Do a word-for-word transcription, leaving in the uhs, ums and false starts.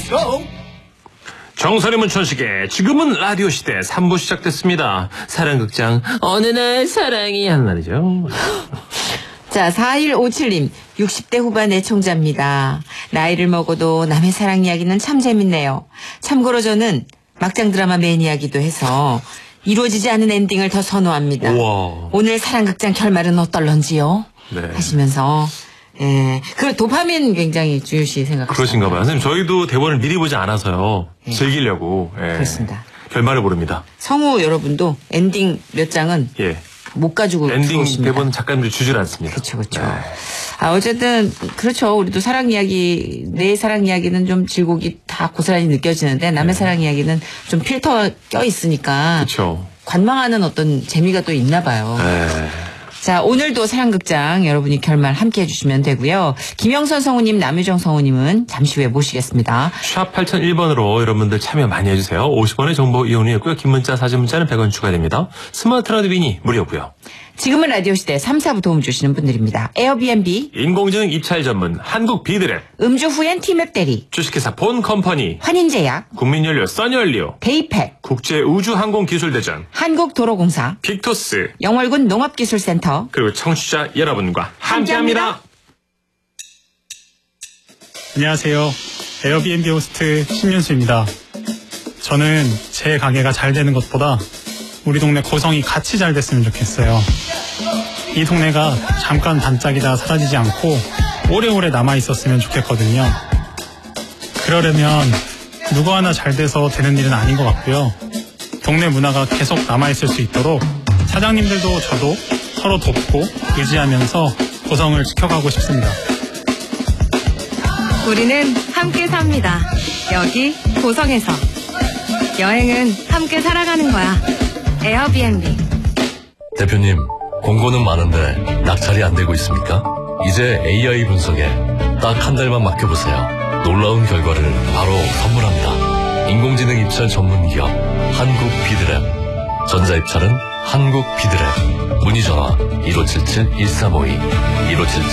Let's go. 정선의 문천식의 지금은 라디오 시대 삼 부 시작됐습니다. 사랑극장 어느 날 사랑이 한 날이죠. 자, 사일오칠님 육십 대 후반 애청자입니다. 나이를 먹어도 남의 사랑 이야기는 참 재밌네요. 참고로 저는 막장 드라마 매니아기도 해서 이루어지지 않은 엔딩을 더 선호합니다. 우와. 오늘 사랑극장 결말은 어떨런지요? 네. 하시면서 예, 그 도파민 굉장히 주요시 생각하시죠. 그러신가 봐요. 선생님, 저희도 대본을 미리 보지 않아서요. 예. 즐기려고. 예. 그렇습니다. 결말을 모릅니다. 성우 여러분도 엔딩 몇 장은 예. 못 가지고 엔딩 들어오십니다. 대본 작가님들 주질 않습니다. 그렇죠, 그렇죠. 네. 아, 어쨌든 그렇죠. 우리도 사랑 이야기, 내 사랑 이야기는 좀 질곡이 다 고스란히 느껴지는데 남의 네. 사랑 이야기는 좀 필터 껴 있으니까 그렇죠. 관망하는 어떤 재미가 또 있나 봐요. 네. 자, 오늘도 사랑극장 여러분이 결말 함께 해주시면 되고요. 김영선 성우님, 남유정 성우님은 잠시 후에 모시겠습니다. 샵 팔공공일 번으로 여러분들 참여 많이 해주세요. 오십 원의 정보 이용료였고요. 긴 문자, 사진 문자는 백 원 추가됩니다. 스마트 라디오 미니 무료고요. 지금은 라디오 시대 삼, 사 부 도움 주시는 분들입니다. 에어비앤비, 인공지능 입찰 전문 한국 비드랩, 음주 후엔 티맵 대리, 주식회사 본 컴퍼니, 환인제약, 국민연료 써니연료, 베이팩, 국제우주항공기술대전, 한국도로공사, 빅토스, 영월군 농업기술센터, 그리고 청취자 여러분과 함께합니다. 안녕하세요. 에어비앤비 호스트 신윤수입니다. 저는 제 가게가 잘 되는 것보다 우리 동네 고성이 같이 잘 됐으면 좋겠어요. 이 동네가 잠깐 반짝이다 사라지지 않고 오래오래 남아있었으면 좋겠거든요. 그러려면 누구 하나 잘 돼서 되는 일은 아닌 것 같고요. 동네 문화가 계속 남아있을 수 있도록 사장님들도 저도 서로 돕고 의지하면서 고성을 지켜가고 싶습니다. 우리는 함께 삽니다. 여기 고성에서. 여행은 함께 살아가는 거야. 에어비앤비. 대표님, 공고는 많은데 낙찰이 안 되고 있습니까? 이제 에이아이 분석에 딱 한 달만 맡겨보세요. 놀라운 결과를 바로 선물합니다. 인공지능 입찰 전문 기업 한국 비드랩. 전자입찰은 한국 비드랩. 문의 전화 일오칠칠 일삼오이 일오칠칠